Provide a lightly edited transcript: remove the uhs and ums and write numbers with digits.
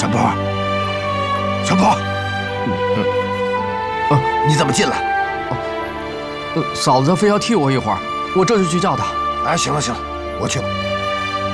小波，小波，你怎么进来？ 嫂子非要替我一会儿，我这就去叫她。 哎，行了行了，我去吧。